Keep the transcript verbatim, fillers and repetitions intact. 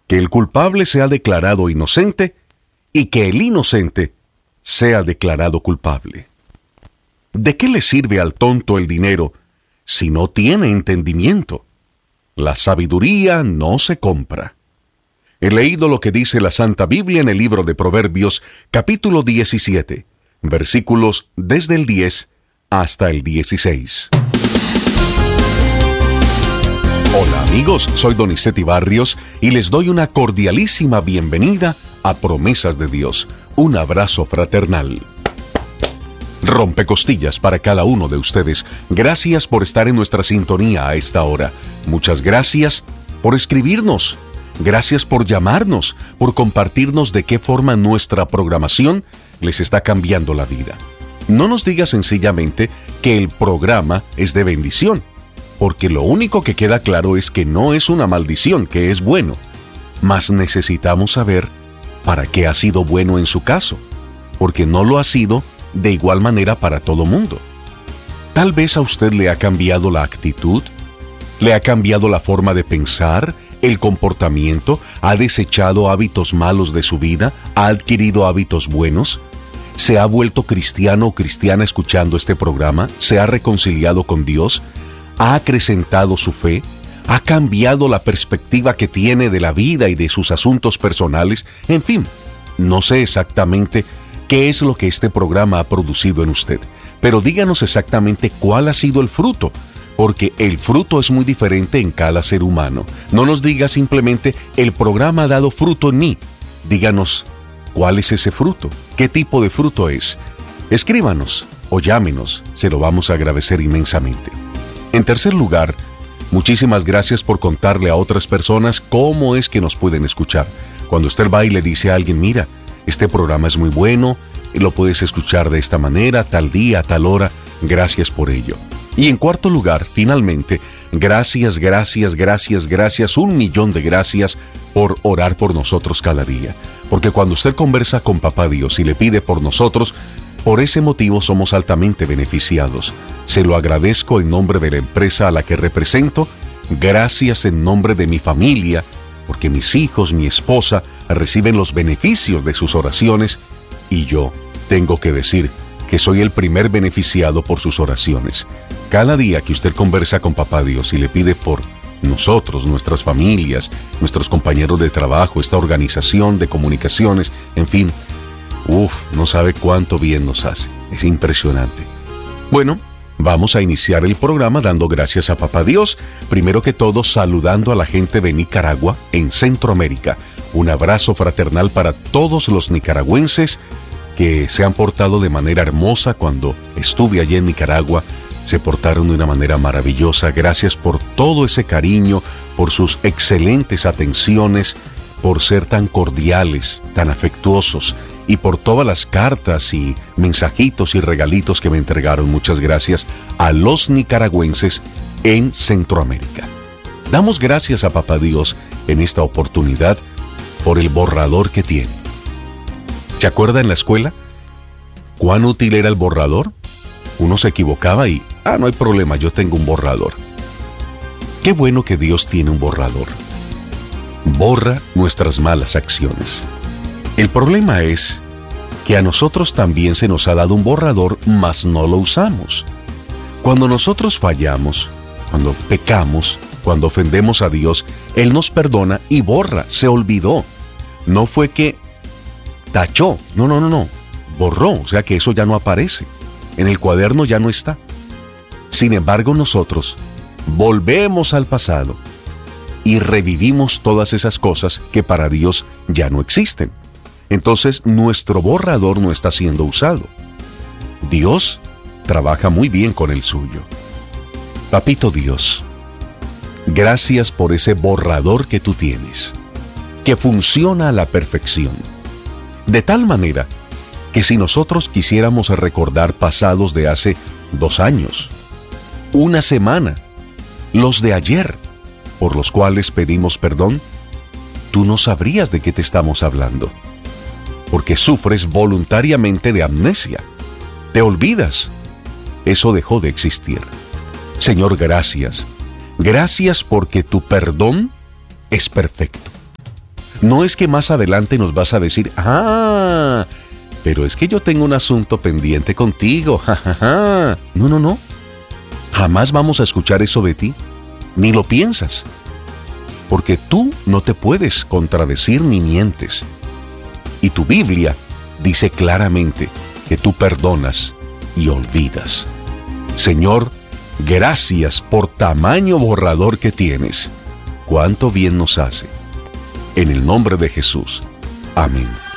que el culpable sea declarado inocente y que el inocente sea declarado culpable. ¿De qué le sirve al tonto el dinero si no tiene entendimiento? La sabiduría no se compra. He leído lo que dice la Santa Biblia en el libro de Proverbios, capítulo diecisiete, versículos desde el diez hasta el dieciséis. Hola amigos, soy Donizetti Barrios y les doy una cordialísima bienvenida a Promesas de Dios, un abrazo fraternal. Rompecostillas para cada uno de ustedes. Gracias por estar en nuestra sintonía a esta hora. Muchas gracias por escribirnos. Gracias por llamarnos, por compartirnos de qué forma nuestra programación les está cambiando la vida. No nos diga sencillamente que el programa es de bendición, porque lo único que queda claro es que no es una maldición, que es bueno. Mas necesitamos saber para qué ha sido bueno en su caso, porque no lo ha sido de igual manera para todo mundo. Tal vez a usted le ha cambiado la actitud, le ha cambiado la forma de pensar, el comportamiento, ha desechado hábitos malos de su vida, ha adquirido hábitos buenos, se ha vuelto cristiano o cristiana escuchando este programa, se ha reconciliado con Dios, ha acrecentado su fe, ha cambiado la perspectiva que tiene de la vida y de sus asuntos personales. En fin, no sé exactamente qué es lo que este programa ha producido en usted, pero díganos exactamente cuál ha sido el fruto, porque el fruto es muy diferente en cada ser humano. No nos diga simplemente, el programa ha dado fruto en mí. Díganos, ¿cuál es ese fruto? ¿Qué tipo de fruto es? Escríbanos o llámenos, se lo vamos a agradecer inmensamente. En tercer lugar, muchísimas gracias por contarle a otras personas cómo es que nos pueden escuchar. Cuando usted va y le dice a alguien, mira, este programa es muy bueno, lo puedes escuchar de esta manera, tal día, tal hora, gracias por ello. Y en cuarto lugar, finalmente, gracias, gracias, gracias, gracias, un millón de gracias por orar por nosotros cada día. Porque cuando usted conversa con Papá Dios y le pide por nosotros, por ese motivo somos altamente beneficiados. Se lo agradezco en nombre de la empresa a la que represento, gracias en nombre de mi familia, porque mis hijos, mi esposa, reciben los beneficios de sus oraciones y yo tengo que decir que soy el primer beneficiado por sus oraciones. Cada día que usted conversa con Papá Dios y le pide por nosotros, nuestras familias, nuestros compañeros de trabajo, esta organización de comunicaciones, en fin, uff, no sabe cuánto bien nos hace. Es impresionante. Bueno, vamos a iniciar el programa dando gracias a Papá Dios, primero que todo saludando a la gente de Nicaragua en Centroamérica. Un abrazo fraternal para todos los nicaragüenses que se han portado de manera hermosa cuando estuve allí en Nicaragua. Se portaron de una manera maravillosa. Gracias por todo ese cariño, por sus excelentes atenciones, por ser tan cordiales, tan afectuosos y por todas las cartas y mensajitos y regalitos que me entregaron. Muchas gracias a los nicaragüenses en Centroamérica. Damos gracias a Papá Dios en esta oportunidad por el borrador que tiene. ¿Se acuerda en la escuela cuán útil era el borrador? Uno se equivocaba y, ah, no hay problema, yo tengo un borrador. Qué bueno que Dios tiene un borrador. Borra nuestras malas acciones. El problema es que a nosotros también se nos ha dado un borrador, mas no lo usamos. Cuando nosotros fallamos, cuando pecamos, cuando ofendemos a Dios, Él nos perdona y borra, se olvidó. No fue que tachó, no, no, no, no, borró, o sea que eso ya no aparece. En el cuaderno ya no está. Sin embargo, nosotros volvemos al pasado y revivimos todas esas cosas que para Dios ya no existen. Entonces, nuestro borrador no está siendo usado. Dios trabaja muy bien con el suyo. Papito Dios, gracias por ese borrador que tú tienes, que funciona a la perfección. De tal manera que si nosotros quisiéramos recordar pasados de hace dos años, una semana, los de ayer, por los cuales pedimos perdón, tú no sabrías de qué te estamos hablando, porque sufres voluntariamente de amnesia. Te olvidas. Eso dejó de existir. Señor, gracias. Gracias porque tu perdón es perfecto. No es que más adelante nos vas a decir, ah, pero es que yo tengo un asunto pendiente contigo. Ja, ja, ja. No, no, no. Jamás vamos a escuchar eso de ti. Ni lo piensas. Porque tú no te puedes contradecir ni mientes. Y tu Biblia dice claramente que tú perdonas y olvidas. Señor, gracias por tamaño borrador que tienes. Cuánto bien nos hace. En el nombre de Jesús. Amén.